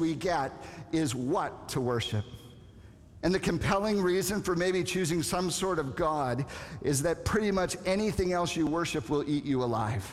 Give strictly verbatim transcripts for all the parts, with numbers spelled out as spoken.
we get is what to worship. And the compelling reason for maybe choosing some sort of God is that pretty much anything else you worship will eat you alive.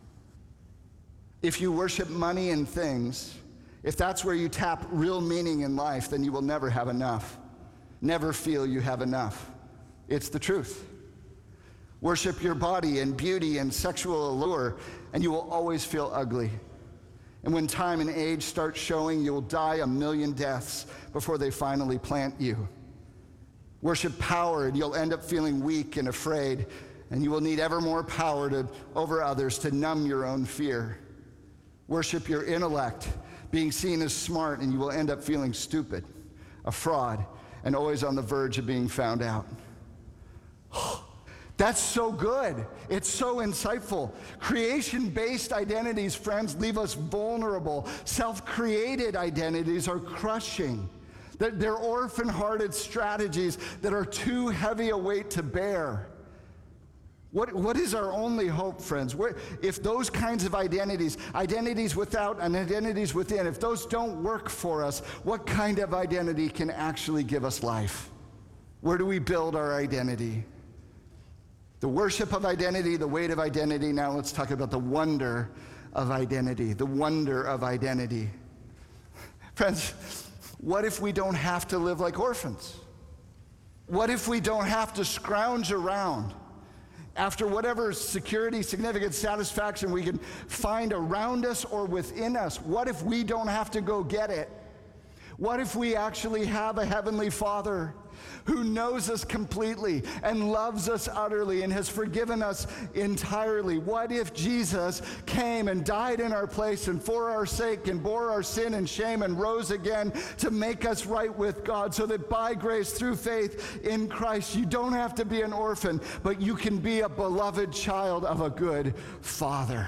If you worship money and things, if that's where you tap real meaning in life, then you will never have enough. Never feel you have enough. It's the truth. Worship your body and beauty and sexual allure, and you will always feel ugly. And when time and age start showing, you'll die a million deaths before they finally plant you. Worship power, and you'll end up feeling weak and afraid, and you will need ever more power to, over others to numb your own fear. Worship your intellect, being seen as smart, and you will end up feeling stupid, a fraud, and always on the verge of being found out. That's so good. It's so insightful. Creation-based identities, friends, leave us vulnerable. Self-created identities are crushing. They're, they're orphan-hearted strategies that are too heavy a weight to bear. What, what is our only hope, friends? Where, if those kinds of identities, identities without and identities within, if those don't work for us, what kind of identity can actually give us life? Where do we build our identity? The worship of identity, the weight of identity. Now let's talk about the wonder of identity, the wonder of identity. Friends, what if we don't have to live like orphans? What if we don't have to scrounge around after whatever security, significance, satisfaction we can find around us or within us? What if we don't have to go get it? What if we actually have a heavenly Father who knows us completely and loves us utterly and has forgiven us entirely? What if Jesus came and died in our place and for our sake and bore our sin and shame and rose again to make us right with God, so that by grace through faith in Christ you don't have to be an orphan, but you can be a beloved child of a good Father?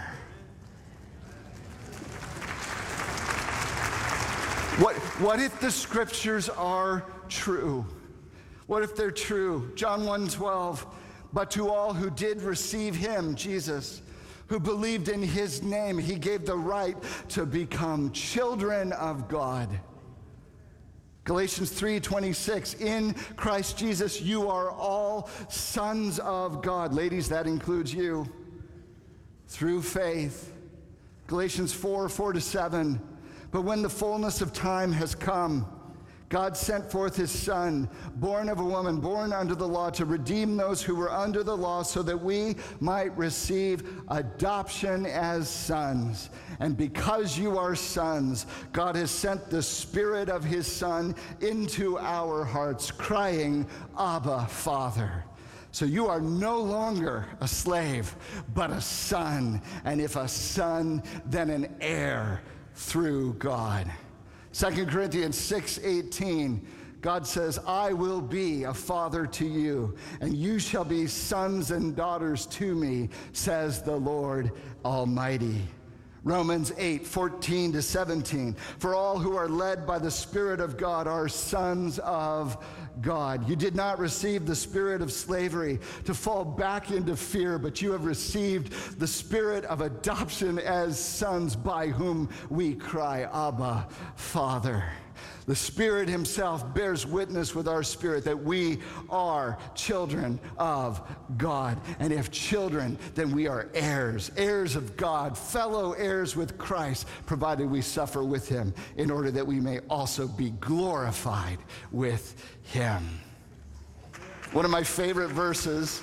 What, what if the scriptures are true? What if they're true? John one twelve, but to all who did receive him, Jesus, who believed in his name, he gave the right to become children of God. Galatians three twenty-six, in Christ Jesus you are all sons of God. Ladies, that includes you. Through faith. Galatians four, four to seven, but when the fullness of time has come, God sent forth his Son, born of a woman, born under the law, to redeem those who were under the law, so that we might receive adoption as sons. And because you are sons, God has sent the Spirit of his Son into our hearts, crying, Abba, Father. So you are no longer a slave, but a son. And if a son, then an heir through God. Second Corinthians six eighteen, God says, I will be a father to you, and you shall be sons and daughters to me, says the Lord Almighty. Romans eight fourteen to seventeen, for all who are led by the Spirit of God are sons of God. You did not receive the spirit of slavery to fall back into fear, but you have received the spirit of adoption as sons, by whom we cry, Abba, Father. The Spirit himself bears witness with our spirit that we are children of God. And if children, then we are heirs, heirs of God, fellow heirs with Christ, provided we suffer with him, in order that we may also be glorified with him. One of my favorite verses,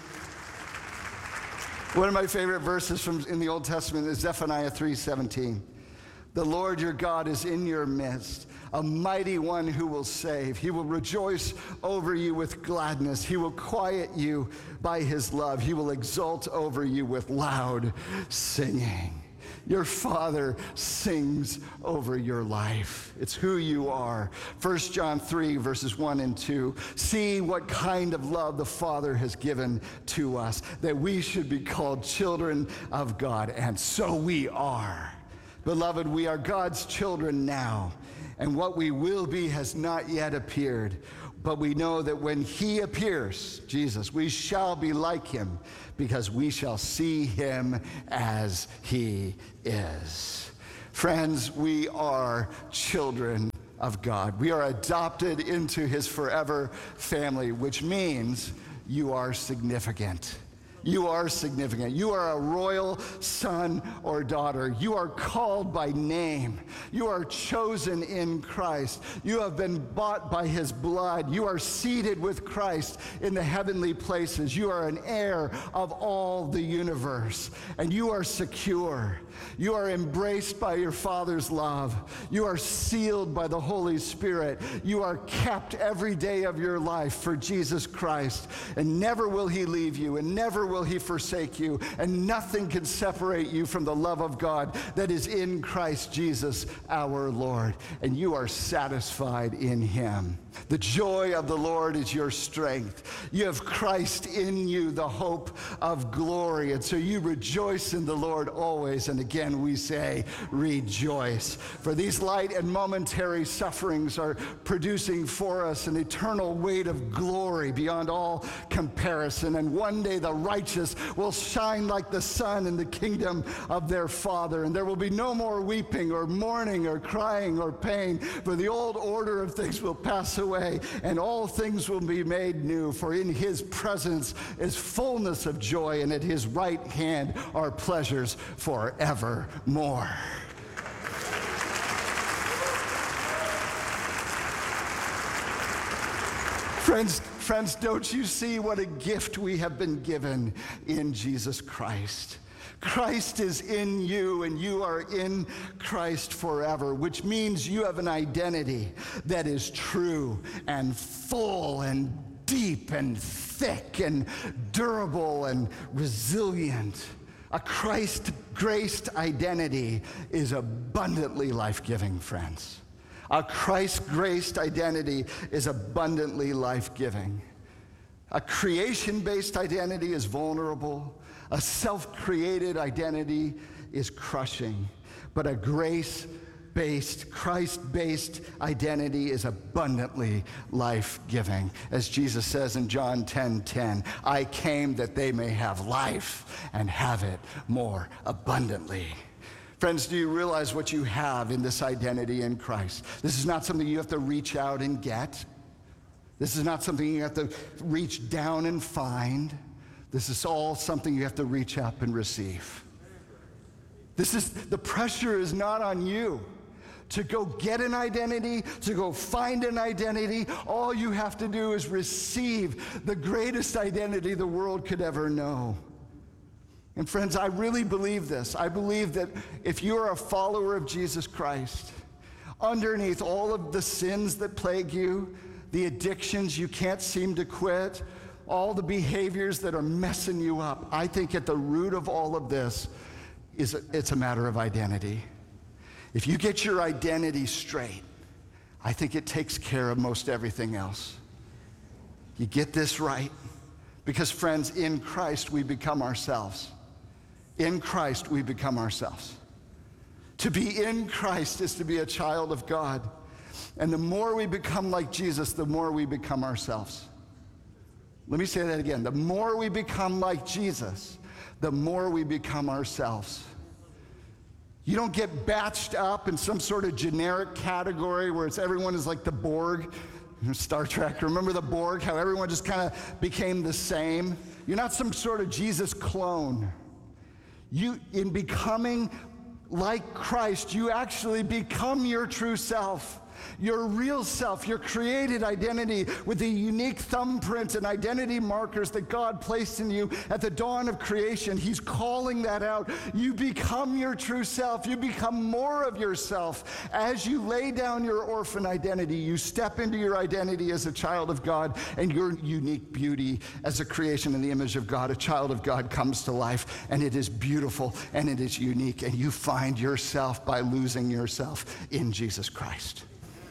one of my favorite verses from in the Old Testament is Zephaniah three seventeen. The Lord your God is in your midst, a mighty one who will save. He will rejoice over you with gladness. He will quiet you by his love. He will exult over you with loud singing. Your Father sings over your life. It's who you are. First John three, verses one and two. See what kind of love the Father has given to us, that we should be called children of God. And so we are. Beloved, we are God's children now, and what we will be has not yet appeared. But we know that when he appears, Jesus, we shall be like him, because we shall see him as he is. Friends, we are children of God. We are adopted into his forever family, which means you are significant. You are significant. You are a royal son or daughter. You are called by name. You are chosen in Christ. You have been bought by his blood. You are seated with Christ in the heavenly places. You are an heir of all the universe, and you are secure. You are embraced by your Father's love. You are sealed by the Holy Spirit. You are kept every day of your life for Jesus Christ, and never will he leave you, and never will he forsake you, and nothing can separate you from the love of God that is in Christ Jesus our Lord, and you are satisfied in him. The joy of the Lord is your strength. You have Christ in you, the hope of glory, and so you rejoice in the Lord always. And again we say, rejoice. For these light and momentary sufferings are producing for us an eternal weight of glory beyond all comparison, and one day the righteous will shine like the sun in the kingdom of their Father, and there will be no more weeping or mourning or crying or pain, for the old order of things will pass away, and all things will be made new. For in his presence is fullness of joy, and at his right hand are pleasures forevermore. Friends, friends, don't you see what a gift we have been given in Jesus Christ? Christ is in you, and you are in Christ forever, which means you have an identity that is true and full and deep and thick and durable and resilient. A Christ-graced identity is abundantly life-giving, friends. A Christ-graced identity is abundantly life-giving. A creation-based identity is vulnerable. A self-created identity is crushing. But a grace-based, Christ-based identity is abundantly life-giving. As Jesus says in John ten ten, I came that they may have life and have it more abundantly. Friends, do you realize what you have in this identity in Christ? This is not something you have to reach out and get. This is not something you have to reach down and find. This is all something you have to reach up and receive. This is, the pressure is not on you to go get an identity, to go find an identity. All you have to do is receive the greatest identity the world could ever know. And friends, I really believe this. I believe that if you're a follower of Jesus Christ, underneath all of the sins that plague you, the addictions you can't seem to quit, all the behaviors that are messing you up, I think at the root of all of this is a, it's a matter of identity. If you get your identity straight, I think it takes care of most everything else. You get this right, because friends, in Christ we become ourselves. In Christ we become ourselves. To be in Christ is to be a child of God. And the more we become like Jesus, the more we become ourselves. Let me say that again. The more we become like Jesus, the more we become ourselves. You don't get batched up in some sort of generic category where it's everyone is like the Borg, Star Trek. Remember the Borg, how everyone just kind of became the same? You're not some sort of Jesus clone. You, in becoming like Christ, you actually become your true self. Your real self, your created identity with the unique thumbprint and identity markers that God placed in you at the dawn of creation. He's calling that out. You become your true self. You become more of yourself. As you lay down your orphan identity, you step into your identity as a child of God, and your unique beauty as a creation in the image of God. A child of God comes to life, and it is beautiful, and it is unique, and you find yourself by losing yourself in Jesus Christ.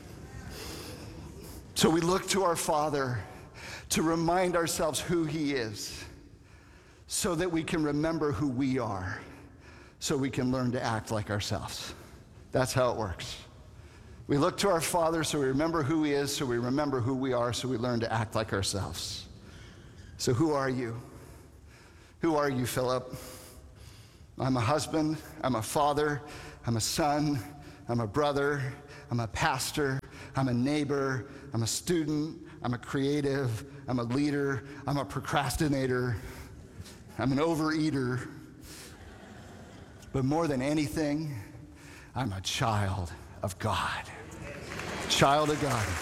So we look to our Father to remind ourselves who he is, so that we can remember who we are, so we can learn to act like ourselves. That's how it works. We look to our Father so we remember who he is, so we remember who we are, so we learn to act like ourselves. So who are you? Who are you, Philip? I'm a husband, I'm a father, I'm a son, I'm a brother, I'm a pastor, I'm a neighbor, I'm a student, I'm a creative, I'm a leader, I'm a procrastinator, I'm an overeater. But more than anything, I'm a child of God. Child of God.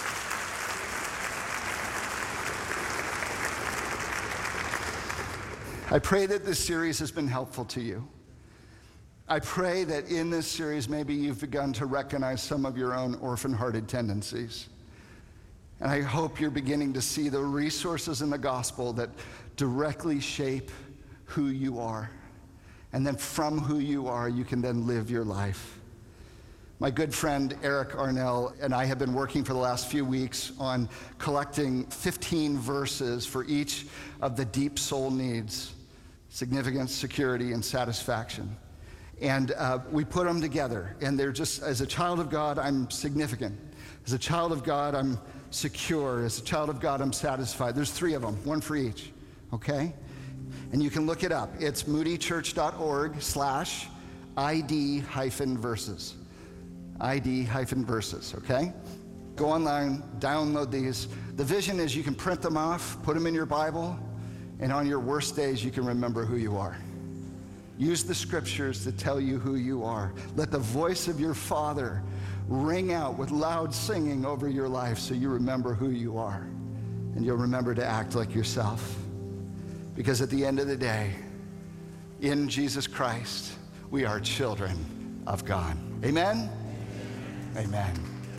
I pray that this series has been helpful to you. I pray that in this series, maybe you've begun to recognize some of your own orphan-hearted tendencies. And I hope you're beginning to see the resources in the gospel that directly shape who you are. And then from who you are, you can then live your life. My good friend Eric Arnell and I have been working for the last few weeks on collecting fifteen verses for each of the deep soul needs: significance, security, and satisfaction. And uh, we put them together, and they're just, as a child of God, I'm significant. As a child of God, I'm secure. As a child of God, I'm satisfied. There's three of them, one for each, okay? And you can look it up. It's moodychurch.org slash ID hyphen verses. I D hyphen verses, okay? Go online, download these. The vision is you can print them off, put them in your Bible, and on your worst days, you can remember who you are. Use the scriptures to tell you who you are. Let the voice of your Father ring out with loud singing over your life so you remember who you are. And you'll remember to act like yourself. Because at the end of the day, in Jesus Christ, we are children of God. Amen? Amen.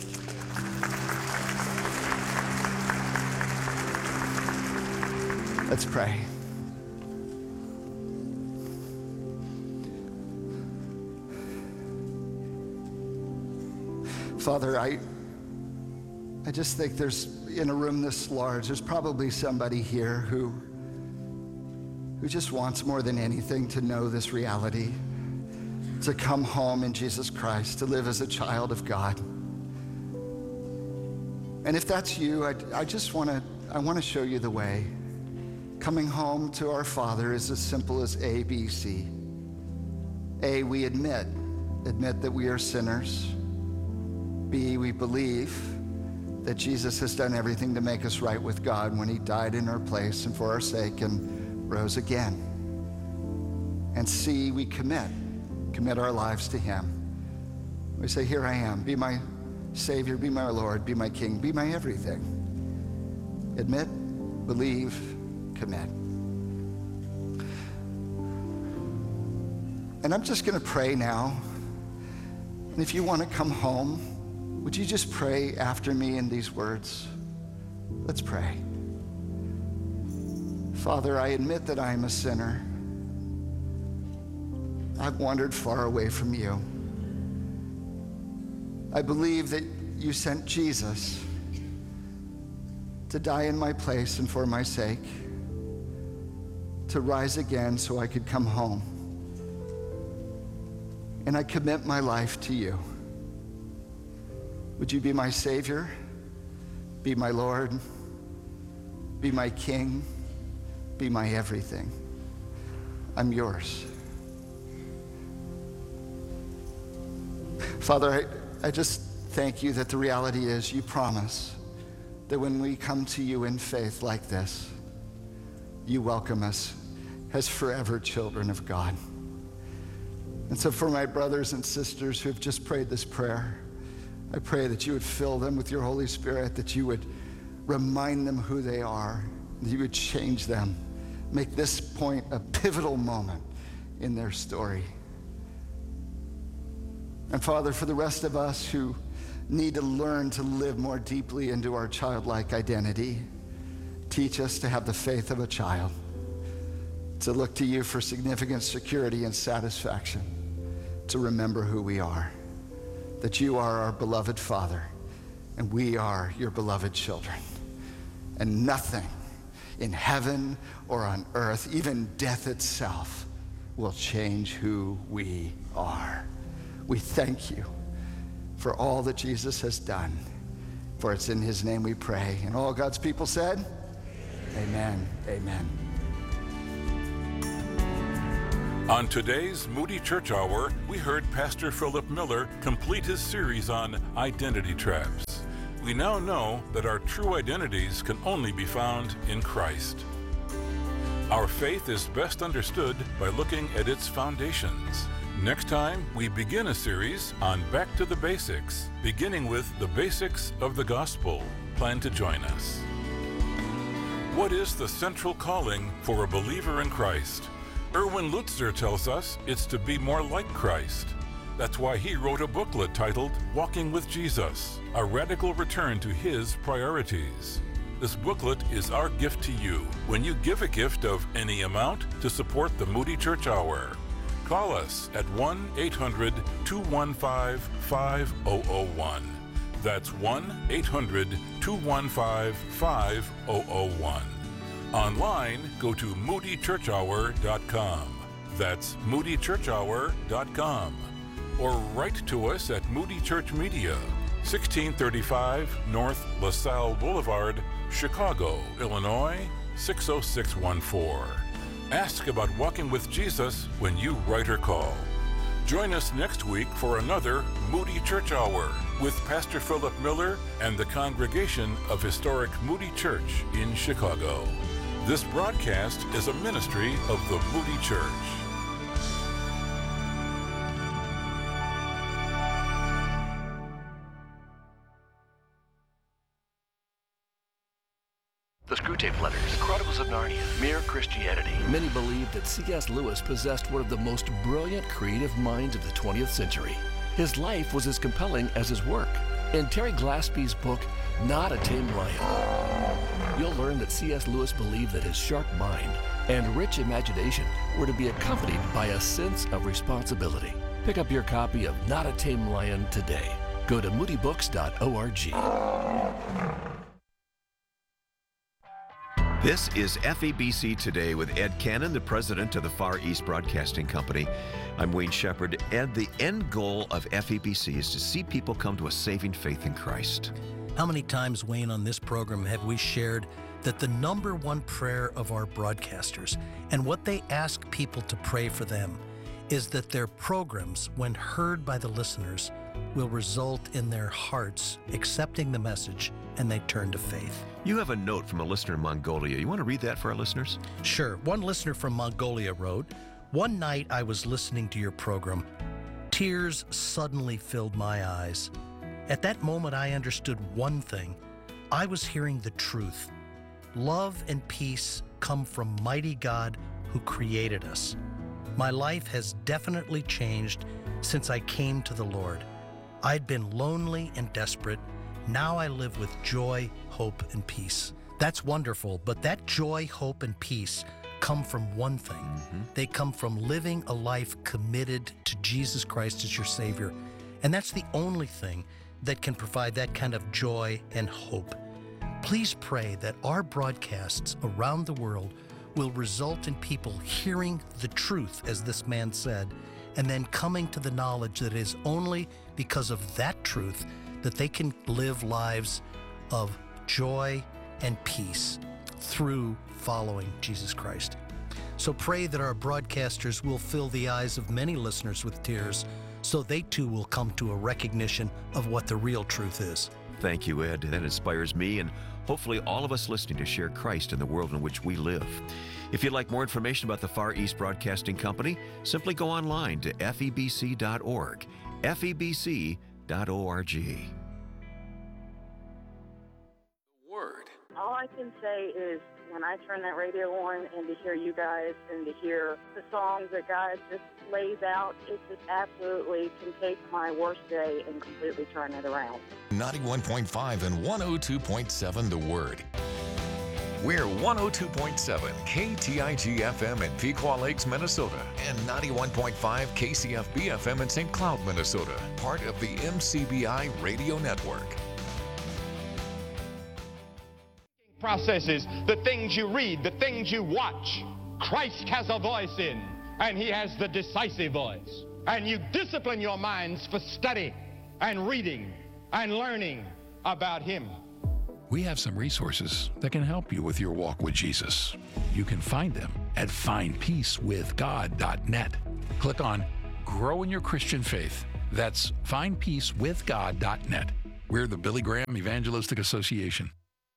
Let's pray. Father, I, I just think there's, in a room this large, there's probably somebody here who, who just wants more than anything to know this reality, to come home in Jesus Christ, to live as a child of God. And if that's you, I, I just want to, I want to show you the way. Coming home to our Father is as simple as A, B, C. A, we admit, admit that we are sinners. B, we believe that Jesus has done everything to make us right with God when he died in our place and for our sake and rose again. And C, we commit, commit our lives to him. We say, here I am, be my Savior, be my Lord, be my King, be my everything. Admit, believe, commit. And I'm just going to pray now. And if you want to come home, would you just pray after me in these words? Let's pray. Father, I admit that I am a sinner. I've wandered far away from you. I believe that you sent Jesus to die in my place and for my sake, to rise again so I could come home. And I commit my life to you. Would you be my Savior, be my Lord, be my King, be my everything? I'm yours. Father, I, I just thank you that the reality is you promise that when we come to you in faith like this, you welcome us as forever children of God. And so for my brothers and sisters who have just prayed this prayer, I pray that you would fill them with your Holy Spirit, that you would remind them who they are, that you would change them, make this point a pivotal moment in their story. And Father, for the rest of us who need to learn to live more deeply into our childlike identity, teach us to have the faith of a child, to look to you for significance, security, and satisfaction, to remember who we are, that you are our beloved Father, and we are your beloved children. And nothing in heaven or on earth, even death itself, will change who we are. We thank you for all that Jesus has done, for it's in his name we pray. And all God's people said, amen, amen. On today's Moody Church Hour, we heard Pastor Philip Miller complete his series on identity traps. We now know that our true identities can only be found in Christ. Our faith is best understood by looking at its foundations. Next time, we begin a series on Back to the Basics, beginning with the basics of the gospel. Plan to join us. What is the central calling for a believer in Christ? Erwin Lutzer tells us it's to be more like Christ. That's why he wrote a booklet titled Walking with Jesus, a radical return to his priorities. This booklet is our gift to you when you give a gift of any amount to support the Moody Church Hour. Call us at one eight hundred, two one five, five oh oh one. That's one eight hundred, two one five, five oh oh one. Online, go to moody church hour dot com. That's moody church hour dot com. Or write to us at Moody Church Media, sixteen thirty-five North LaSalle Boulevard, Chicago, Illinois, six oh six one four. Ask about Walking with Jesus when you write or call. Join us next week for another Moody Church Hour with Pastor Philip Miller and the congregation of historic Moody Church in Chicago. This broadcast is a ministry of the Moody Church. The Screwtape Letters, The Chronicles of Narnia, Mere Christianity. Many believe that C S Lewis possessed one of the most brilliant creative minds of the twentieth century. His life was as compelling as his work. In Terry Glaspie's book, Not a Tame Lion, you'll learn that C S Lewis believed that his sharp mind and rich imagination were to be accompanied by a sense of responsibility. Pick up your copy of Not a Tame Lion today. Go to moody books dot org. This is F E B C Today with Ed Cannon, the president of the Far East Broadcasting Company. I'm Wayne Shepherd. Ed, the end goal of F E B C is to see people come to a saving faith in Christ. How many times, Wayne, on this program have we shared that the number one prayer of our broadcasters and what they ask people to pray for them is that their programs, when heard by the listeners, will result in their hearts accepting the message and they turn to faith. You have a note from a listener in Mongolia. You want to read that for our listeners? Sure. One listener from Mongolia wrote, "One night I was listening to your program. Tears suddenly filled my eyes. At that moment I understood one thing. I was hearing the truth. Love and peace come from mighty God who created us. My life has definitely changed since I came to the Lord. I'd been lonely and desperate. Now I live with joy, hope, and peace." That's wonderful, but that joy, hope, and peace come from one thing. Mm-hmm. They come from living a life committed to Jesus Christ as your Savior. And that's the only thing that can provide that kind of joy and hope. Please pray that our broadcasts around the world will result in people hearing the truth, as this man said, and then coming to the knowledge that it is only because of that truth that they can live lives of joy and peace through following Jesus Christ. So pray that our broadcasters will fill the eyes of many listeners with tears so they too will come to a recognition of what the real truth is. Thank you, Ed. That inspires me and hopefully all of us listening to share Christ in the world in which we live. If you'd like more information about the Far East Broadcasting Company, simply go online to F E B C dot org, F E B C dot org. Word. All I can say is when I turn that radio on and to hear you guys and to hear the songs that God just lays out, it just absolutely can take my worst day and completely turn it around. ninety-one point five and one oh two point seven The Word. We're one oh two point seven K T I G F M in Pequot Lakes, Minnesota, and ninety-one point five K C F B F M in Saint Cloud, Minnesota, part of the M C B I Radio Network. Processes, the things you read, the things you watch, Christ has a voice in, and he has the decisive voice. And you discipline your minds for study and reading and learning about him. We have some resources that can help you with your walk with Jesus. You can find them at find peace with god dot net. Click on Grow in Your Christian Faith. That's find peace with god dot net. We're the Billy Graham Evangelistic Association.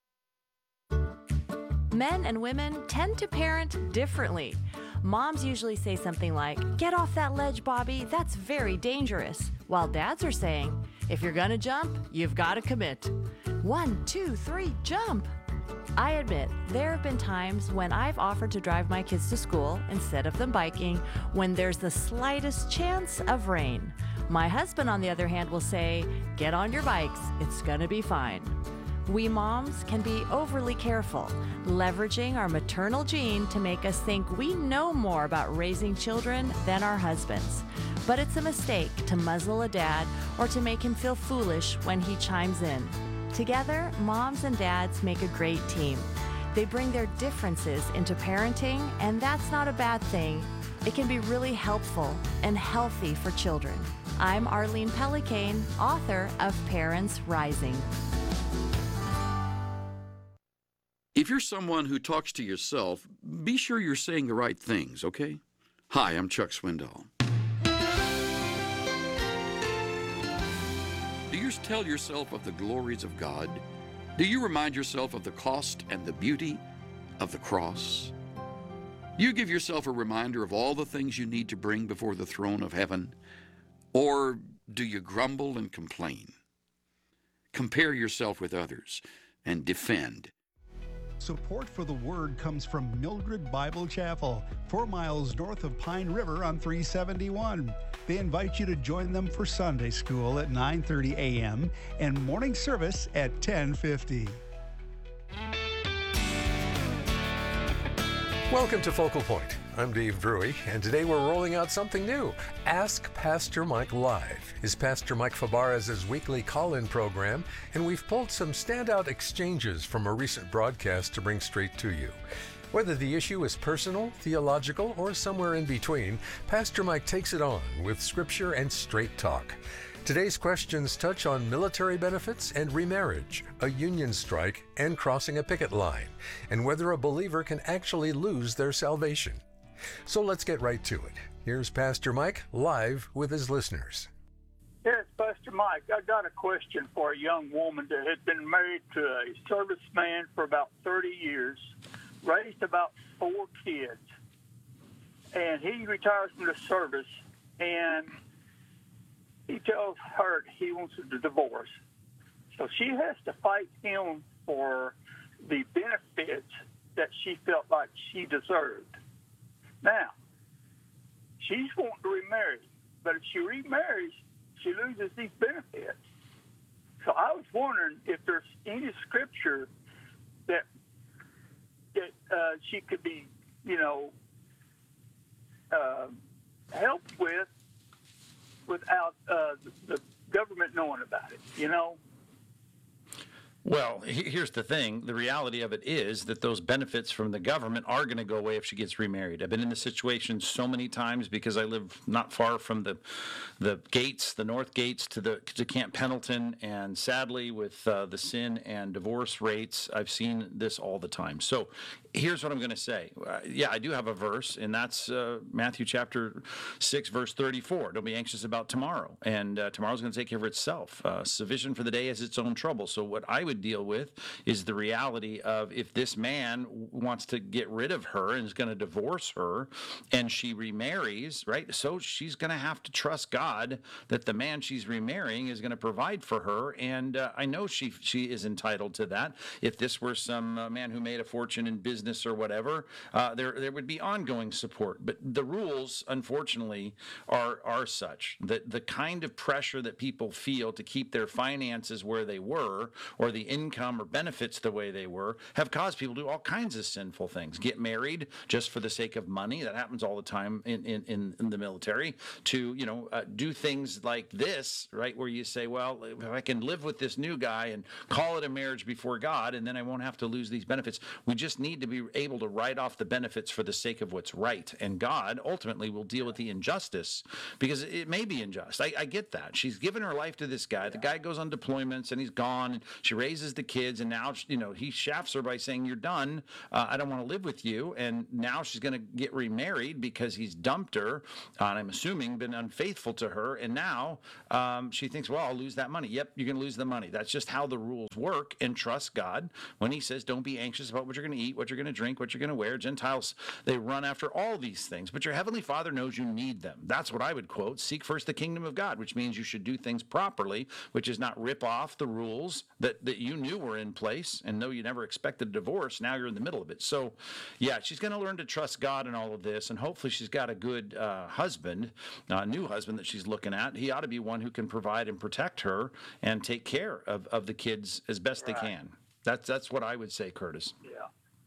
Men and women tend to parent differently. Moms usually say something like, "Get off that ledge, Bobby, that's very dangerous." While dads are saying, "If you're gonna jump, you've gotta commit. One, two, three, jump." I admit, there have been times when I've offered to drive my kids to school instead of them biking when there's the slightest chance of rain. My husband, on the other hand, will say, "Get on your bikes, it's gonna be fine." We moms can be overly careful, leveraging our maternal gene to make us think we know more about raising children than our husbands. But it's a mistake to muzzle a dad or to make him feel foolish when he chimes in. Together, moms and dads make a great team. They bring their differences into parenting, and that's not a bad thing. It can be really helpful and healthy for children. I'm Arlene Pellicane, author of Parents Rising. If you're someone who talks to yourself, be sure you're saying the right things, okay? Hi, I'm Chuck Swindoll. Do you tell yourself of the glories of God? Do you remind yourself of the cost and the beauty of the cross? Do you give yourself a reminder of all the things you need to bring before the throne of heaven? Or do you grumble and complain? Compare yourself with others and defend. Support for the Word comes from Mildred Bible Chapel, four miles north of Pine River on three seventy-one. They invite you to join them for Sunday school at nine thirty a.m. and morning service at ten fifty. Welcome to Focal Point. I'm Dave Drury, and today we're rolling out something new. Ask Pastor Mike Live is Pastor Mike Fabarez's weekly call-in program, and we've pulled some standout exchanges from a recent broadcast to bring straight to you. Whether the issue is personal, theological, or somewhere in between, Pastor Mike takes it on with scripture and straight talk. Today's questions touch on military benefits and remarriage, a union strike, and crossing a picket line, and whether a believer can actually lose their salvation. So let's get right to it. Here's Pastor Mike live with his listeners. Yes, Pastor Mike, I got a question for a young woman that had been married to a serviceman for about thirty years, raised about four kids, and he retires from the service, and he tells her he wants a divorce. So she has to fight him for the benefits that she felt like she deserved. Now, she's wanting to remarry, but if she remarries, she loses these benefits. So I was wondering if there's any scripture that that uh, she could be, you know, uh, helped with without uh, the government knowing about it, you know? Well, here's the thing. The reality of it is that those benefits from the government are going to go away if she gets remarried. I've been in this situation so many times because I live not far from the the gates, the north gates to the to Camp Pendleton, and sadly with uh, the sin and divorce rates, I've seen this all the time. So here's what I'm going to say. Uh, yeah, I do have a verse, and that's uh, Matthew chapter six, verse thirty-four. Don't be anxious about tomorrow, and uh, tomorrow's going to take care of itself. Uh, sufficient for the day has its own trouble. So what I would deal with is the reality of if this man wants to get rid of her and is going to divorce her and she remarries, right? So she's going to have to trust God that the man she's remarrying is going to provide for her. And uh, I know she she is entitled to that. If this were some uh, man who made a fortune in business or whatever, uh, there there would be ongoing support. But the rules, unfortunately, are are such that the kind of pressure that people feel to keep their finances where they were, or the income or benefits the way they were, have caused people to do all kinds of sinful things. Get married just for the sake of money. That happens all the time in, in, in the military. To, you know, uh, do things like this, right, where you say, well, if I can live with this new guy and call it a marriage before God, and then I won't have to lose these benefits. We just need to be able to write off the benefits for the sake of what's right. And God ultimately will deal with the injustice, because it may be unjust. I, I get that. She's given her life to this guy. The guy goes on deployments and he's gone. And she raises raises the kids, and now, you know, he shafts her by saying, you're done. Uh, I don't want to live with you. And now she's going to get remarried because he's dumped her, uh, and I'm assuming been unfaithful to her. And now um, she thinks, well, I'll lose that money. Yep, you're going to lose the money. That's just how the rules work. And trust God when he says, don't be anxious about what you're going to eat, what you're going to drink, what you're going to wear. Gentiles, they run after all these things, but your heavenly Father knows you need them. That's what I would quote. Seek first the kingdom of God, which means you should do things properly, which is not rip off the rules that, that you knew were in place. And though you never expected a divorce, now you're in the middle of it. So yeah, she's going to learn to trust God in all of this. And hopefully she's got a good uh, husband, a new husband that she's looking at. He ought to be one who can provide and protect her and take care of, of the kids as best right. they can. That's, that's what I would say, Curtis. Yeah.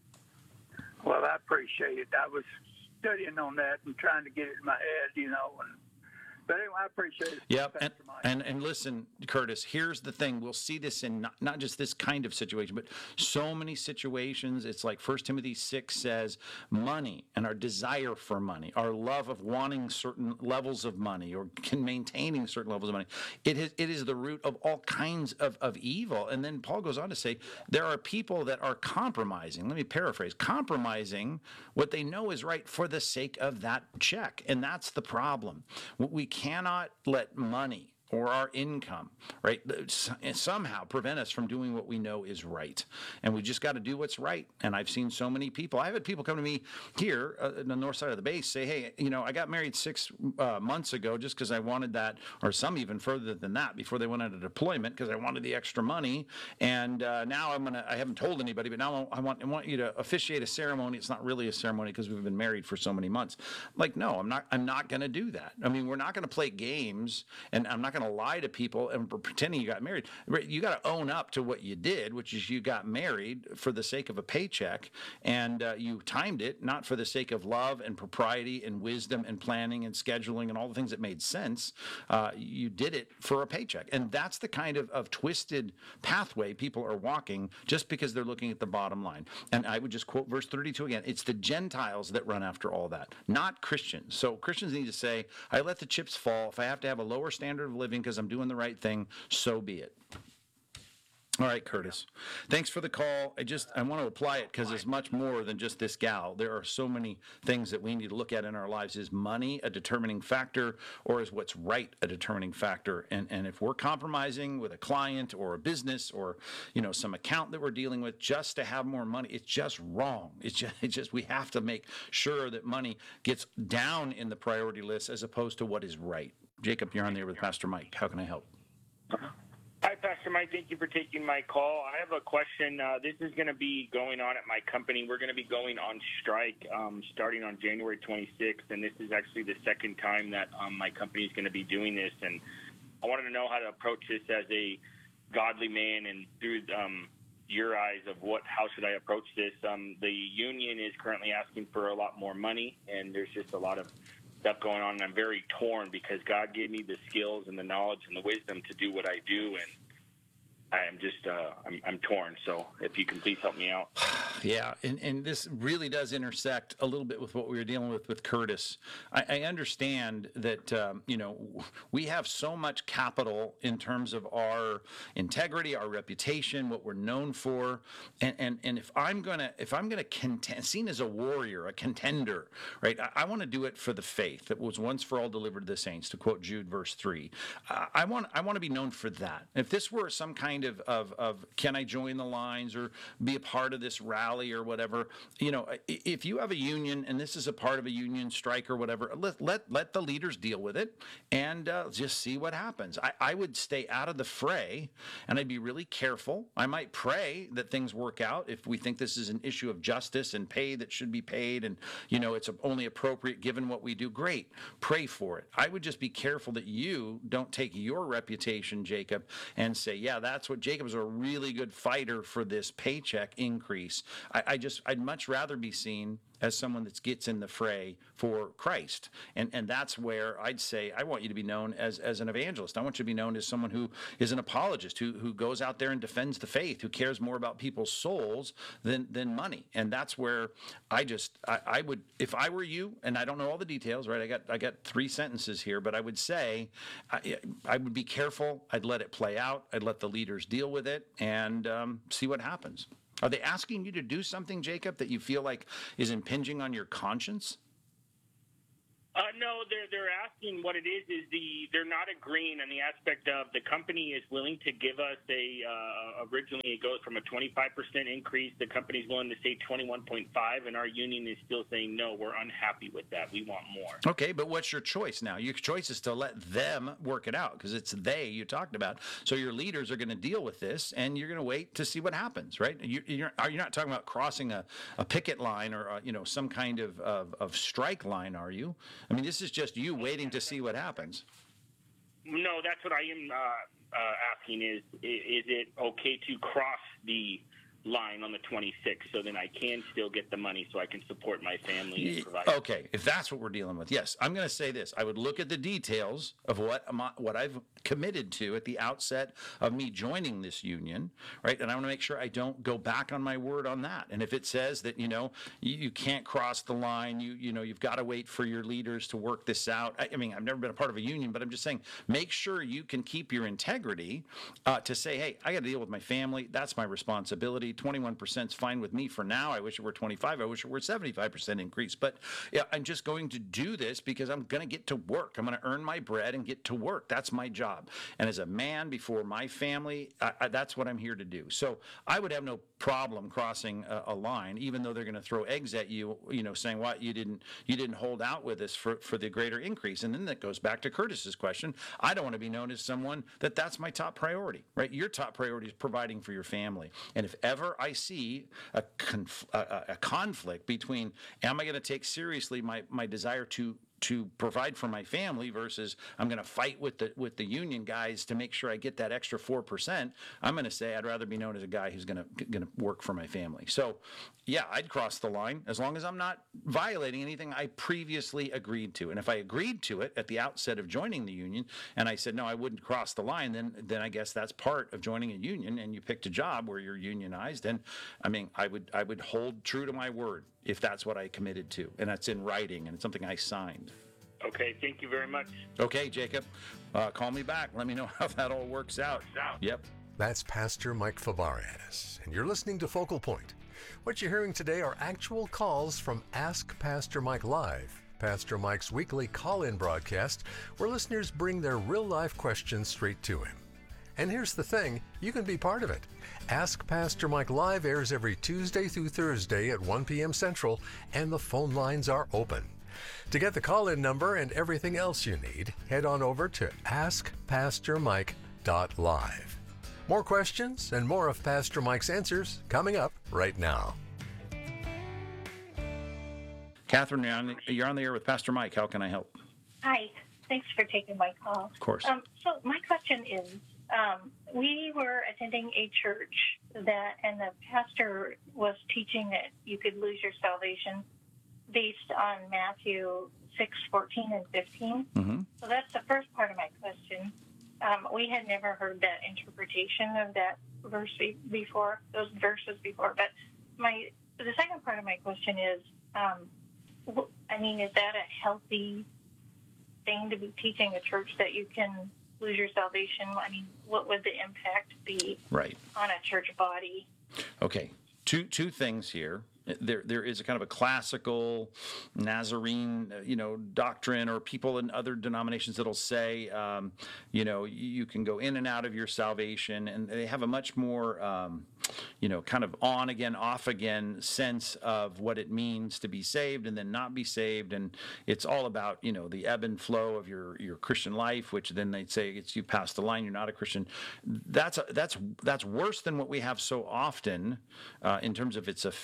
Well, I appreciate it. I was studying on that and trying to get it in my head, you know, and but anyway, I appreciate it. Yep, and, and and listen, Curtis, here's the thing. We'll see this in not, not just this kind of situation, but so many situations. It's like First Timothy six says, money and our desire for money, our love of wanting certain levels of money or can maintaining certain levels of money, it is, it is the root of all kinds of, of evil. And then Paul goes on to say, there are people that are compromising, let me paraphrase, compromising what they know is right for the sake of that check. And that's the problem. We cannot let money or our income, right, somehow prevent us from doing what we know is right. And we just got to do what's right. And I've seen so many people. I've had people come to me here uh, on the north side of the base say, hey, you know, I got married six uh, months ago just because I wanted that, or some even further than that, before they went on a deployment because I wanted the extra money. And uh, now I'm going to, I haven't told anybody, but now I want, I want you to officiate a ceremony. It's not really a ceremony because we've been married for so many months. Like, no, I'm not, I'm not going to do that. I mean, we're not going to play games, and I'm not going to lie to people and pretending you got married. You got to own up to what you did, which is you got married for the sake of a paycheck, and uh, you timed it not for the sake of love and propriety and wisdom and planning and scheduling and all the things that made sense. Uh, you did it for a paycheck. And that's the kind of, of twisted pathway people are walking just because they're looking at the bottom line. And I would just quote verse thirty-two again. It's the Gentiles that run after all that, not Christians. So Christians need to say, I let the chips fall. If I have to have a lower standard of living because I'm doing the right thing, so be it. All right, Curtis. Thanks for the call. I just, I want to apply it because it's much more than just this gal. There are so many things that we need to look at in our lives. Is money a determining factor, or is what's right a determining factor? And and if we're compromising with a client or a business or, you know, some account that we're dealing with just to have more money, it's just wrong. It's just, it's just we have to make sure that money gets down in the priority list as opposed to what is right. Jacob, you're on the air with Pastor Mike. How can I help? Hi, Pastor Mike. Thank you for taking my call. I have a question. Uh, this is going to be going on at my company. We're going to be going on strike um, starting on January twenty-sixth, and this is actually the second time that um, my company is going to be doing this. And I wanted to know how to approach this as a godly man, and through um, your eyes of what, how should I approach this? Um, the union is currently asking for a lot more money, and there's just a lot of stuff going on, and I'm very torn because God gave me the skills and the knowledge and the wisdom to do what I do, and I am just, uh, I'm, I'm torn. So if you can please help me out. Yeah, and, and this really does intersect a little bit with what we were dealing with with Curtis. I, I understand that, um, you know, we have so much capital in terms of our integrity, our reputation, what we're known for. And and, and if I'm going to, if I'm going to contend, seen as a warrior, a contender, right, I, I want to do it for the faith that was once for all delivered to the saints, to quote Jude verse three. Uh, I want I want to be known for that. If this were some kind of, of, of can I join the lines or be a part of this rally or whatever, you know, if you have a union and this is a part of a union strike or whatever, let let, let the leaders deal with it and uh, just see what happens. I, I would stay out of the fray, and I'd be really careful. I might pray that things work out if we think this is an issue of justice and pay that should be paid, and, you know, it's only appropriate given what we do. Great. Pray for it. I would just be careful that you don't take your reputation, Jacob, and say, yeah, that's what Jacob's a really good fighter for this paycheck increase. I, I just, I'd much rather be seen as someone that gets in the fray for Christ. And and that's where I'd say I want you to be known as, as an evangelist. I want you to be known as someone who is an apologist, who who goes out there and defends the faith, who cares more about people's souls than than money. And that's where I just, I, I would, if I were you, and I don't know all the details, right? I got I got three sentences here, but I would say I, I would be careful. I'd let it play out. I'd let the leaders deal with it and um, see what happens. Are they asking you to do something, Jacob, that you feel like is impinging on your conscience? Uh, no, they're they're asking what it is. Is the they're not agreeing on the aspect of the company is willing to give us a uh, originally it goes from a twenty-five percent increase. The company's willing to say twenty-one point five, and our union is still saying no. We're unhappy with that. We want more. Okay, but what's your choice now? Your choice is to let them work it out because it's they you talked about. So your leaders are going to deal with this, and you're going to wait to see what happens, right? You, you're are you not talking about crossing a, a picket line or a, you know some kind of, of of strike line, are you? I mean, this is just you waiting to see what happens. No, that's what I am uh, uh, asking is, is it okay to cross the line on the twenty-sixth so then I can still get the money so I can support my family and provide. Okay, if that's what we're dealing with, yes. I'm going to say this. I would look at the details of what what I've committed to at the outset of me joining this union, right? And I want to make sure I don't go back on my word on that. And if it says that, you know, you, you can't cross the line, you you know, you've got to wait for your leaders to work this out. I, I mean, I've never been a part of a union, but I'm just saying, make sure you can keep your integrity uh, to say, hey, I got to deal with my family. That's my responsibility. twenty-one percent is fine with me for now. I wish it were twenty-five. I wish it were seventy-five percent increase. But yeah, I'm just going to do this because I'm going to get to work. I'm going to earn my bread and get to work. That's my job. And as a man before my family, I, I, that's what I'm here to do. So I would have no problem crossing a, a line, even though they're going to throw eggs at you, you know, saying, what, you didn't you didn't hold out with us for, for the greater increase. And then that goes back to Curtis's question. I don't want to be known as someone that that's my top priority, right? Your top priority is providing for your family. And if ever I see a, conf- a, a conflict between, am I going to take seriously my, my desire to to provide for my family versus I'm going to fight with the with the union guys to make sure I get that extra four percent, I'm going to say I'd rather be known as a guy who's going to going to work for my family. So, yeah, I'd cross the line as long as I'm not violating anything I previously agreed to. And if I agreed to it at the outset of joining the union and I said, no, I wouldn't cross the line, then then I guess that's part of joining a union and you picked a job where you're unionized. And I mean, I would I would hold true to my word if that's what I committed to. And that's in writing and it's something I signed. Okay, thank you very much. Okay, Jacob, uh, call me back. Let me know how that all works out. Yep. That's Pastor Mike Fabarez, and you're listening to Focal Point. What you're hearing today are actual calls from Ask Pastor Mike Live, Pastor Mike's weekly call-in broadcast where listeners bring their real-life questions straight to him. And here's the thing, you can be part of it. Ask Pastor Mike Live airs every Tuesday through Thursday at one p.m. Central, and the phone lines are open. To get the call-in number and everything else you need, head on over to ask pastor mike dot live. More questions and more of Pastor Mike's answers coming up right now. Catherine, you're on, you're on the air with Pastor Mike. How can I help? Hi. Thanks for taking my call. Of course. Um, so my question is, um, we were attending a church that, and the pastor was teaching that you could lose your salvation based on Matthew six, fourteen, and fifteen. Mm-hmm. So that's the first part of my question. Um, we had never heard that interpretation of that verse before, those verses before. But my the second part of my question is, um, I mean, is that a healthy thing to be teaching a church that you can lose your salvation? I mean, what would the impact be right. on a church body? Okay, two two things here. There, there is a kind of a classical Nazarene, you know, doctrine, or people in other denominations that'll say, um, you know, you can go in and out of your salvation, and they have a much more, um, you know, kind of on again, off again sense of what it means to be saved and then not be saved, and it's all about, you know, the ebb and flow of your your Christian life, which then they'd say it's you pass the line, you're not a Christian. That's a, that's that's worse than what we have so often uh, in terms of its effect.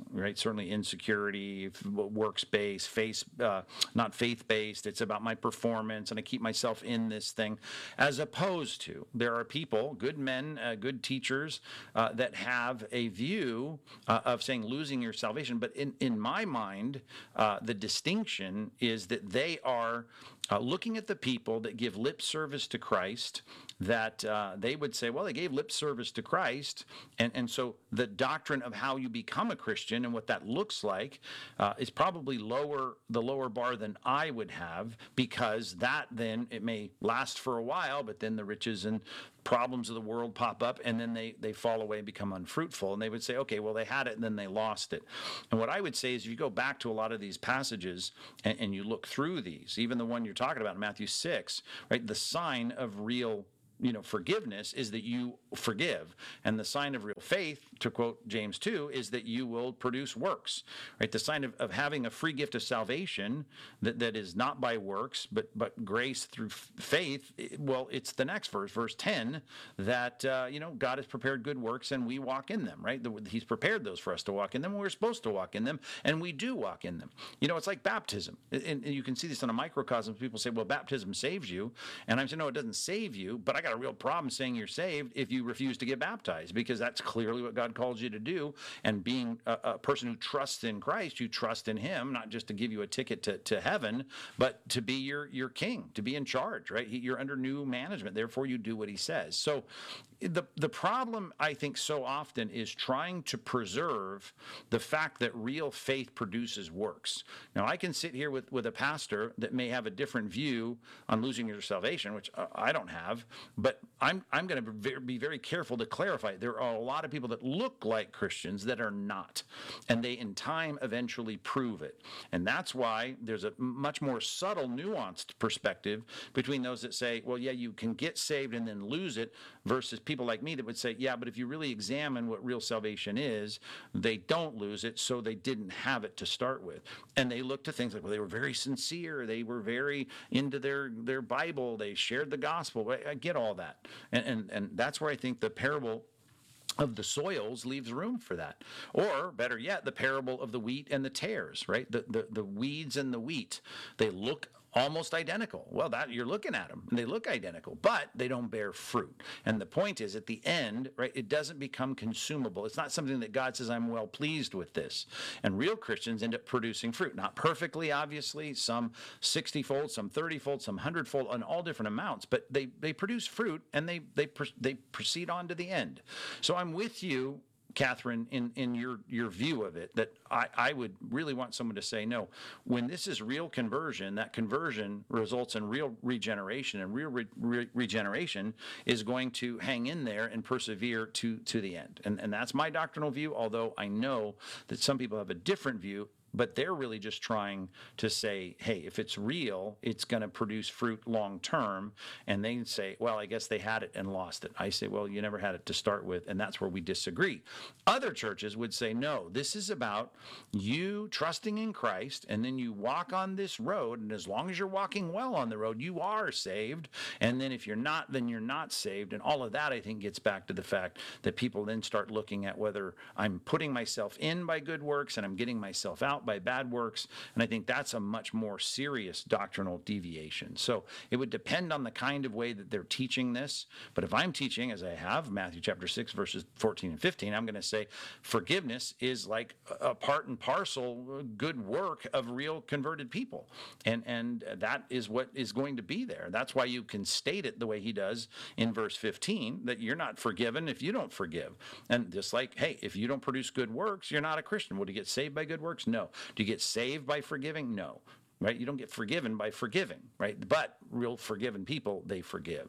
right? Certainly insecurity, works-based, face, uh, not faith-based. It's about my performance, and I keep myself in this thing. As opposed to, there are people, good men, uh, good teachers, uh, that have a view uh, of saying losing your salvation. But in, in my mind, uh, the distinction is that they are uh, looking at the people that give lip service to Christ, that uh, they would say, well, they gave lip service to Christ, and, and so the doctrine of how you become a Christian and what that looks like uh, is probably lower, the lower bar than I would have, because that then, it may last for a while, but then the riches and problems of the world pop up, and then they, they fall away and become unfruitful. And they would say, okay, well, they had it, and then they lost it. And what I would say is, if you go back to a lot of these passages and, and you look through these, even the one you're talking about in Matthew six, right, the sign of real you know, forgiveness is that you forgive. And the sign of real faith, to quote James two, is that you will produce works, right? The sign of, of having a free gift of salvation that, that is not by works, but, but grace through faith. Well, it's the next verse, verse ten, that, uh, you know, God has prepared good works and we walk in them, right? He's prepared those for us to walk in them. We're supposed to walk in them, and we do walk in them. You know, it's like baptism. And, and you can see this on a microcosm. People say, well, baptism saves you. And I'm saying, no, it doesn't save you, but I got a real problem saying you're saved if you refuse to get baptized, because that's clearly what God calls you to do. And being a, a person who trusts in Christ, you trust in him, not just to give you a ticket to, to heaven, but to be your, your king, to be in charge, right? He, you're under new management. Therefore, you do what he says. So the, the problem, I think, so often is trying to preserve the fact that real faith produces works. Now, I can sit here with, with a pastor that may have a different view on losing your salvation, which I don't have, but I'm, I'm going to be very careful to clarify. There are a lot of people that look like Christians that are not, and they in time eventually prove it. And that's why there's a much more subtle, nuanced perspective between those that say, well, yeah, you can get saved and then lose it, versus people like me that would say, yeah, but if you really examine what real salvation is, they don't lose it, so they didn't have it to start with. And they look to things like, well, they were very sincere, they were very into their, their Bible, they shared the gospel. I, I get all that. And, and, and that's where I think the parable of the soils leaves room for that. Or better yet, the parable of the wheat and the tares, right? The, the, the weeds and the wheat, they look almost identical. Well, that you're looking at them and they look identical, but they don't bear fruit. And the point is, at the end, right, it doesn't become consumable. It's not something that God says, I'm well pleased with this. And real Christians end up producing fruit, not perfectly, obviously, some sixty-fold, some thirty-fold, some hundred-fold, on all different amounts, but they, they produce fruit, and they, they, they proceed on to the end. So I'm with you, Catherine, in, in your, your view of it, that I, I would really want someone to say, no, when this is real conversion, that conversion results in real regeneration, and real re, re, regeneration is going to hang in there and persevere to, to the end. And, and that's my doctrinal view, although I know that some people have a different view. But they're really just trying to say, hey, if it's real, it's going to produce fruit long term. And they say, well, I guess they had it and lost it. I say, well, you never had it to start with. And that's where we disagree. Other churches would say, no, this is about you trusting in Christ, and then you walk on this road. And as long as you're walking well on the road, you are saved. And then if you're not, then you're not saved. And all of that, I think, gets back to the fact that people then start looking at whether I'm putting myself in by good works and I'm getting myself out by bad works. And I think that's a much more serious doctrinal deviation. So it would depend on the kind of way that they're teaching this. But if I'm teaching, as I have, Matthew chapter six, verses fourteen and fifteen, I'm going to say forgiveness is like a part and parcel good work of real converted people. And, and that is what is going to be there. That's why you can state it the way he does in verse fifteen, that you're not forgiven if you don't forgive. And just like, hey, if you don't produce good works, you're not a Christian. Would you get saved by good works? No. Do you get saved by forgiving? No. Right? You don't get forgiven by forgiving, right? But real forgiven people, they forgive.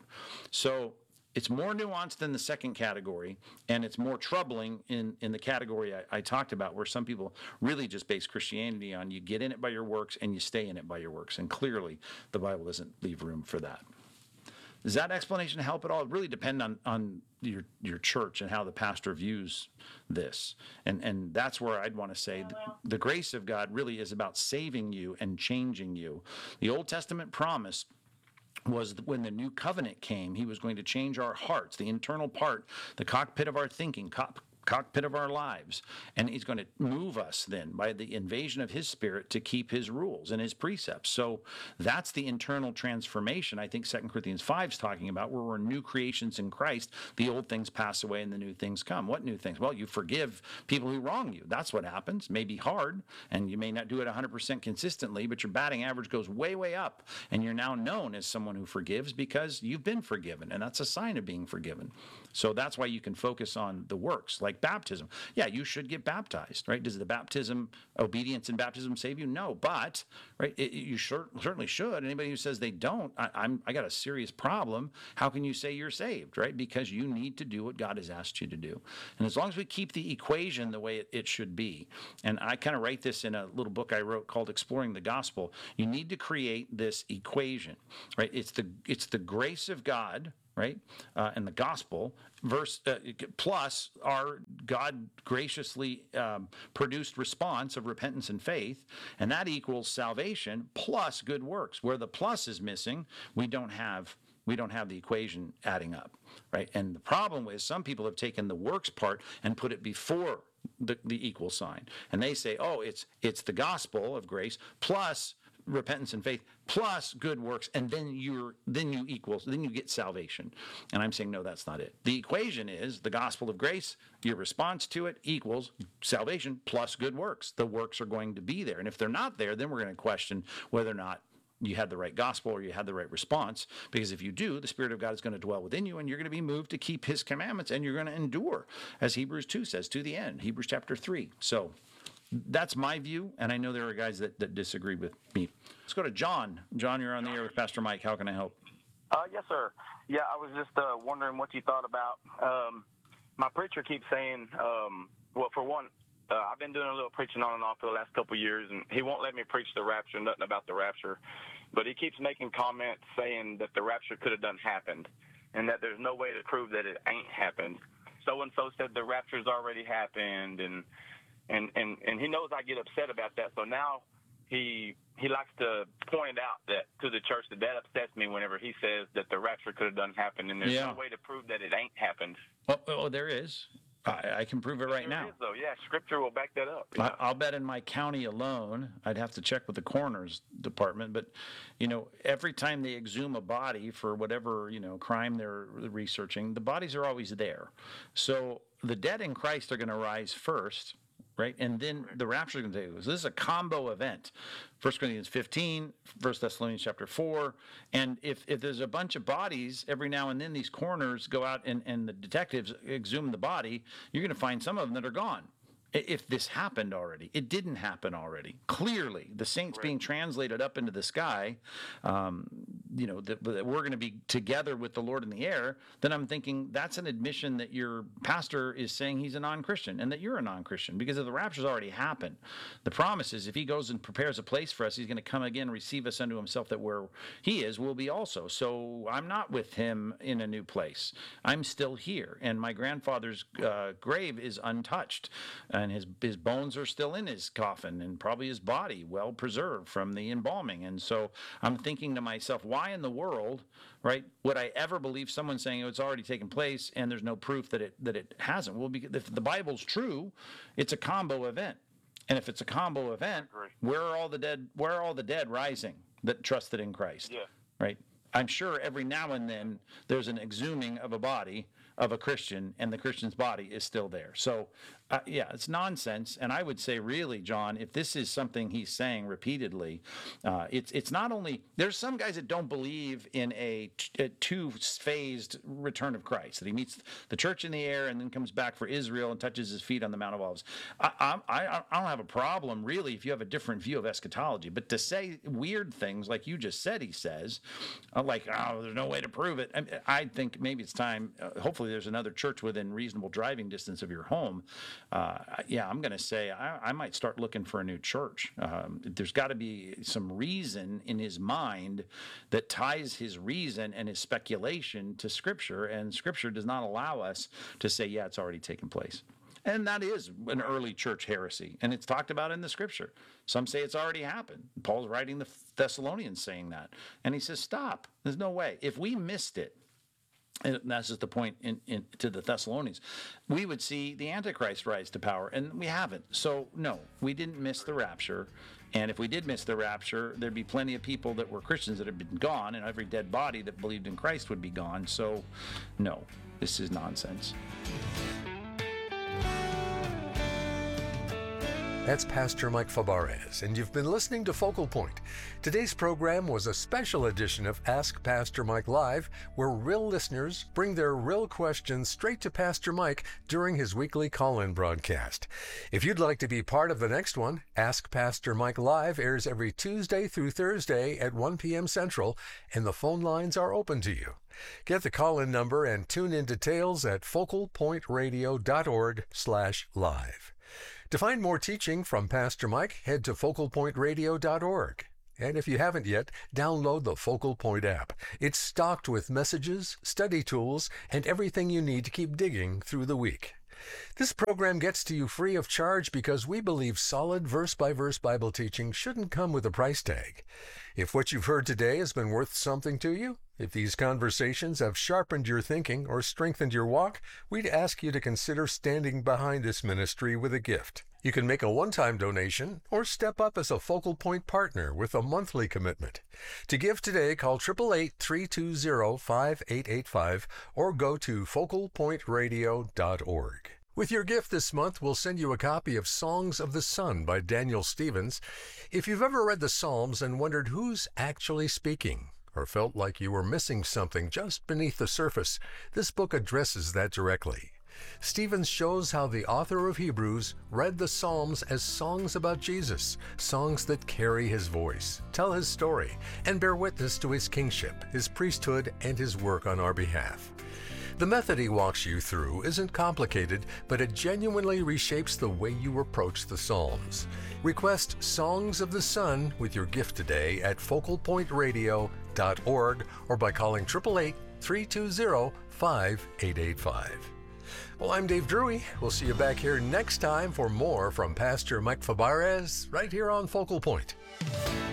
So it's more nuanced than the second category, and it's more troubling in, in the category I, I talked about, where some people really just base Christianity on you get in it by your works and you stay in it by your works. And clearly, the Bible doesn't leave room for that. Does that explanation help at all? It really depends on, on your your church and how the pastor views this. And and that's where I'd want to say the, the grace of God really is about saving you and changing you. The Old Testament promise was when the new covenant came, he was going to change our hearts, the internal part, the cockpit of our thinking, cop, cockpit of our lives, and he's going to move us then by the invasion of his Spirit to keep his rules and his precepts. So that's the internal transformation I think Second Corinthians five is talking about, where we're new creations in Christ. The old things pass away and the new things come. What new things? Well, you forgive people who wrong you. That's what happens. It may be hard, and you may not do it one hundred percent consistently, but your batting average goes way, way up, and you're now known as someone who forgives because you've been forgiven, and that's a sign of being forgiven. So that's why you can focus on the works, like baptism. Yeah, you should get baptized, right? Does the baptism, obedience in baptism save you? No, but right, it, you sure, certainly should. Anybody who says they don't, I, I'm I got a serious problem. How can you say you're saved, right? Because you need to do what God has asked you to do. And as long as we keep the equation the way it, it should be, and I kind of write this in a little book I wrote called Exploring the Gospel, you need to create this equation, right? It's the it's the grace of God, right, uh, and the gospel, verse uh, plus our God graciously um, produced response of repentance and faith, and that equals salvation plus good works. Where the plus is missing, we don't have we don't have the equation adding up, right? And the problem is some people have taken the works part and put it before the, the equal sign, and they say, oh, it's it's the gospel of grace plus repentance and faith plus good works, and then you're then you equal then you get salvation. And I'm saying no, that's not it. The equation is the gospel of grace, your response to it equals salvation plus good works. The works are going to be there, and if they're not there, then we're going to question whether or not you had the right gospel or you had the right response, because if you do, the Spirit of God is going to dwell within you, and you're going to be moved to keep his commandments, and you're going to endure, as Hebrews two says, to the end, Hebrews chapter three. So that's my view, and I know there are guys that, that disagree with me. Let's go to John. John, you're on the air with Pastor Mike. How can I help? Uh, yes, sir. Yeah, I was just uh, wondering what you thought about. Um, my preacher keeps saying, um, well, for one, uh, I've been doing a little preaching on and off for the last couple of years, and he won't let me preach the rapture, nothing about the rapture. But he keeps making comments saying that the rapture could have done happened, and that there's no way to prove that it ain't happened. So-and-so said the rapture's already happened, and And, and and he knows I get upset about that, so now he he likes to point out that to the church that that upsets me whenever he says that the rapture could have done happen, and there's Yeah. no way to prove that it ain't happened. Oh, oh there is. I, I can prove it right There now. is, though, yeah, Scripture will back that up. I, I'll bet in my county alone, I'd have to check with the coroner's department, but, you know, every time they exhume a body for whatever, you know, crime they're researching, the bodies are always there. So the dead in Christ are going to rise first, right? And then the rapture is going to take place. This is a combo event. First Corinthians fifteen, First Thessalonians chapter four. And if, if there's a bunch of bodies, every now and then these coroners go out and, and the detectives exhume the body, you're going to find some of them that are gone. If this happened already, it didn't happen already. Clearly, the saints being translated up into the sky, um, you know, that, that we're going to be together with the Lord in the air, then I'm thinking that's an admission that your pastor is saying he's a non-Christian and that you're a non-Christian, because if the rapture's already happened, the promise is if he goes and prepares a place for us, he's going to come again, receive us unto himself, that where he is, we'll be also. So I'm not with him in a new place. I'm still here, and my grandfather's uh, grave is untouched. And his his bones are still in his coffin, and probably his body well preserved from the embalming. And so I'm thinking to myself, why in the world, right, would I ever believe someone saying oh, it's already taken place and there's no proof that it that it hasn't? Well, because if the Bible's true, it's a combo event. And if it's a combo event, where are all the dead? Where are all the dead rising that trusted in Christ? Yeah. Right. I'm sure every now and then there's an exhuming of a body of a Christian, and the Christian's body is still there. So, uh, yeah, it's nonsense. And I would say, really, John, if this is something he's saying repeatedly, uh, it's it's not only there's some guys that don't believe in a, t- a two-phased return of Christ, that he meets the church in the air and then comes back for Israel and touches his feet on the Mount of Olives. I, I, I, I don't have a problem, really, if you have a different view of eschatology. But to say weird things like you just said, he says, uh, like, oh, there's no way to prove it. I, I think maybe it's time, uh, hopefully, there's another church within reasonable driving distance of your home. Uh, yeah, I'm going to say I, I might start looking for a new church. Um, there's got to be some reason in his mind that ties his reason and his speculation to Scripture, and Scripture does not allow us to say, yeah, it's already taken place. And that is an early church heresy, and it's talked about in the Scripture. Some say it's already happened. Paul's writing the Thessalonians saying that, and he says, stop. There's no way. If we missed it, and that's just the point in, in to the Thessalonians, we would see the Antichrist rise to power, and we haven't. So no, we didn't miss the rapture. And if we did miss the rapture, there'd be plenty of people that were Christians that had been gone, and every dead body that believed in Christ would be gone. So no, this is nonsense. That's Pastor Mike Fabarez, and you've been listening to Focal Point. Today's program was a special edition of Ask Pastor Mike Live, where real listeners bring their real questions straight to Pastor Mike during his weekly call-in broadcast. If you'd like to be part of the next one, Ask Pastor Mike Live airs every Tuesday through Thursday at one p.m. Central, and the phone lines are open to you. Get the call-in number and tune in details at focalpointradio.org slash live. To find more teaching from Pastor Mike, head to focal point radio dot org. And if you haven't yet, download the Focal Point app. It's stocked with messages, study tools, and everything you need to keep digging through the week. This program gets to you free of charge because we believe solid verse-by-verse Bible teaching shouldn't come with a price tag. If what you've heard today has been worth something to you, if these conversations have sharpened your thinking or strengthened your walk, we'd ask you to consider standing behind this ministry with a gift. You can make a one-time donation or step up as a Focal Point partner with a monthly commitment. To give today, call eight eight eight, three two zero, five eight eight five or go to focal point radio dot org. With your gift this month, we'll send you a copy of Songs of the Sun by Daniel Stevens. If you've ever read the Psalms and wondered who's actually speaking, or felt like you were missing something just beneath the surface, this book addresses that directly. Stevens shows how the author of Hebrews read the Psalms as songs about Jesus, songs that carry his voice, tell his story, and bear witness to his kingship, his priesthood, and his work on our behalf. The method he walks you through isn't complicated, but it genuinely reshapes the way you approach the Psalms. Request Songs of the Sun with your gift today at focal point radio dot org or by calling eight eight eight, three two zero, five eight eight five. Well, I'm Dave Drury. We'll see you back here next time for more from Pastor Mike Fabarez right here on Focal Point.